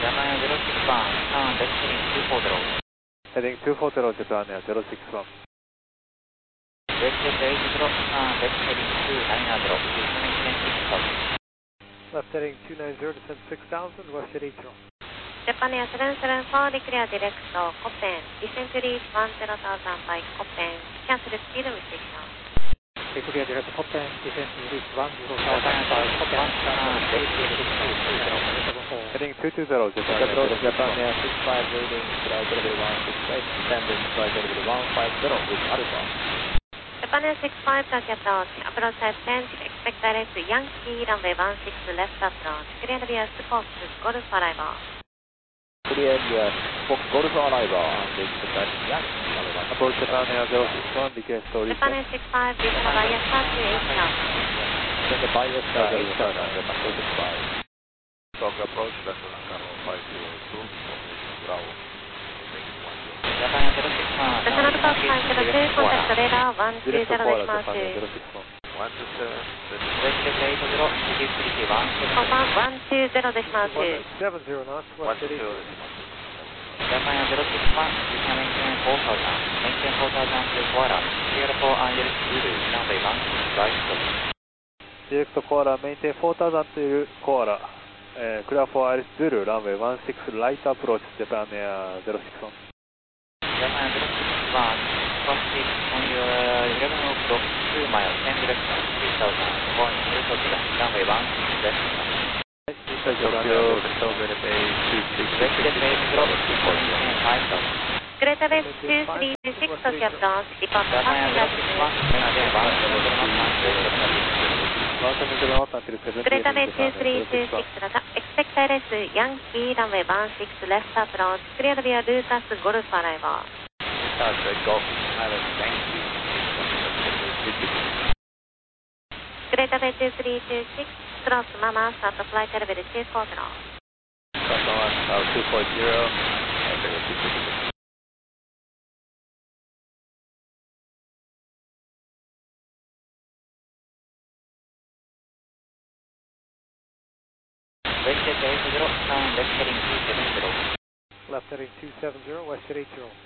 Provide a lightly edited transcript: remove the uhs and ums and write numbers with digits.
Japan Air 06-1, turn left heading 240. Heading 240, Japan Air 061. WestJet 80, turn left heading 290, descending 60,000. Left heading 290, descend 6000, WestJet 80. Japan Air 774, declare direct to Copen, descend to reach 10,000 by Copen, cancel speed restriction. Declare direct to Copen, descend to reach 10,000 Japan by Air Copen, 1, turn left heading 220. Heading 220, Japan Air 061. Japan Air 65 reading, flight level 168, descending flight level 150 with Alpha. Japan Air 65, target approach, approach type 10, expect direct to Yankee, runway 16 left approach, clear via Fox, Golf arrival. Clear via Fox Golf arrival and expect Yankee runway 16. Approach Japan Air 061, begin story. Japan Air 65, descend by ISR to 8,000. Send by ISR 8,000, Japan Air 65. Stock approach, vessel Carlo 502, Bravo. Japan Air 06-1, Vessel turn approach 502, contact radar 120 Direct to Koala, Japan Air 2. 061. 127, WestJet 80, TD3T 17. Confirm 120.2. 70 knots, WestJet 80. Japan Air 06-1, you can maintain 4,000. Maintain 4,000 to Koala. Clear for Iris Zulu, runway 16 right stop. Direct to Koala, maintain 4000 to Koala. Clear for Iris Zulu, runway 16 right approach, Japan Air 061. Japan Air 06-1, proceed on your 11 o'clock 2 miles, 10 direction, 3000, going through Tokyo, runway 16 left. Tokyo, Southern Bay 266. WestJet 80, you can maintain 5,000. Greater West 2326, target approach, depart Japan Air passing 06-1, maintain 1,000 Greater Bay 2326, Rata, expect direct to Yankee, runway 16 left approach, clear via Lucas Golf arrival. Start Golf Island Yankee. Greater Bay 2326, cross Mama, start flight level 240. Mama, 240. WestJet 80, turn left heading 270. Left heading 270, WestJet 80.